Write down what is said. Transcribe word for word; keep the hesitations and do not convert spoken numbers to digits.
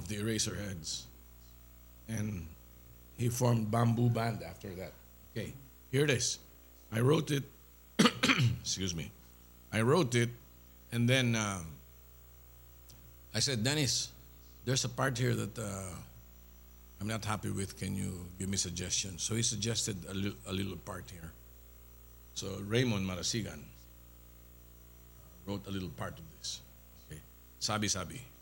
of the Eraserheads. And he formed Bamboo Band after that. Okay, here it is. I wrote it, excuse me. I wrote it, and then um, I said, Dennis, there's a part here that uh, I'm not happy with. Can you give me suggestions? So he suggested a, li- a little part here. So Raymond Marasigan wrote a little part of this. Okay. Sabi Sabi.